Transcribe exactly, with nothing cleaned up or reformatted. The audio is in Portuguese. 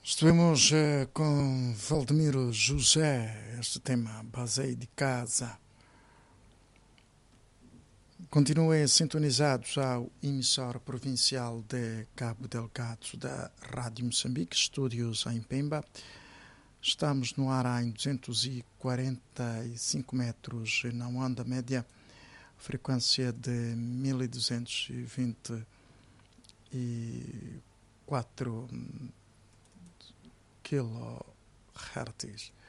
Estivemos eh, com Valdemiro José, este tema Basei de Casa. Continuem sintonizados ao emissor provincial de Cabo Delgado da Rádio Moçambique, estúdios em Pemba. Estamos no ar em duzentos e quarenta e cinco metros na onda média, frequência de mil duzentos e vinte e quatro kilohertz.